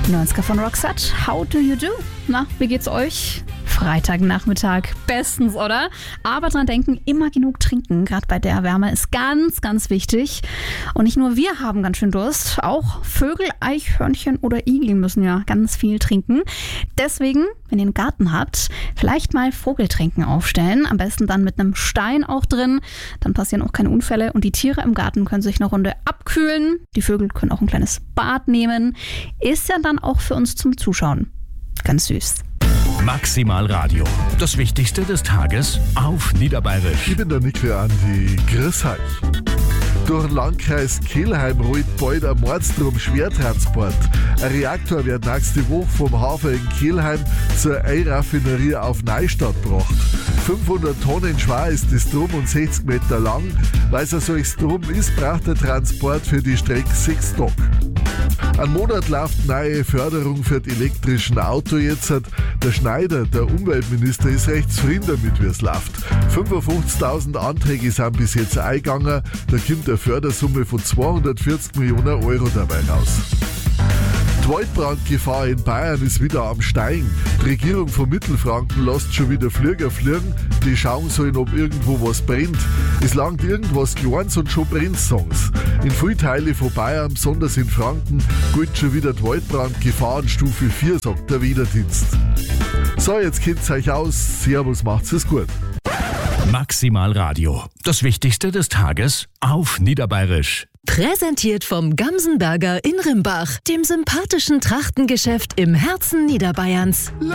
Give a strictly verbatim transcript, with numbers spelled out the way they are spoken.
neunziger von Roxette. How do you do? Na, wie geht's euch? Freitagnachmittag. Bestens, oder? Aber dran denken, immer genug trinken. Gerade bei der Wärme ist ganz, ganz wichtig. Und nicht nur wir haben ganz schön Durst. Auch Vögel, Eichhörnchen oder Igel müssen ja ganz viel trinken. Deswegen, wenn ihr einen Garten habt, vielleicht mal Vogeltränken aufstellen. Am besten dann mit einem Stein auch drin. Dann passieren auch keine Unfälle. Und die Tiere im Garten können sich eine Runde abkühlen. Die Vögel können auch ein kleines Bad nehmen. Ist ja dann auch für uns zum Zuschauen ganz süß. Maximal Radio. Das Wichtigste des Tages auf Niederbayerisch. Ich bin der Nicky Andi. Grüß euch. Durch den Landkreis Kelheim rollt bald ein Mordstrom-Schwertransport. Ein Reaktor wird nächste Woche vom Hafen in Kelheim zur Eiraffinerie auf Neustadt gebracht. fünfhundert Tonnen schwer ist das Drum und sechzig Meter lang. Weil es ein solches Drum ist, braucht der Transport für die Strecke sechs Tage. Einen Monat läuft neue Förderung für das elektrische Auto jetzt. Der Schneider, der Umweltminister, ist recht zufrieden damit, wie es läuft. fünfundfünfzigtausend Anträge sind bis jetzt eingegangen. Da kommt eine Fördersumme von zweihundertvierzig Millionen Euro dabei raus. Die Waldbrandgefahr in Bayern ist wieder am Steigen. Die Regierung von Mittelfranken lässt schon wieder Flieger fliegen, die schauen sollen, ob irgendwo was brennt. Es langt irgendwas Kleines und schon brennt Songs. In vielen Teilen von Bayern, besonders in Franken, gilt schon wieder die Waldbrandgefahrenstufe vier, sagt der Wetterdienst. So, jetzt kennt's euch aus. Servus, macht's es gut. Maximal Radio. Das Wichtigste des Tages auf Niederbayerisch. Präsentiert vom Gamsenberger in Rimbach, dem sympathischen Trachtengeschäft im Herzen Niederbayerns.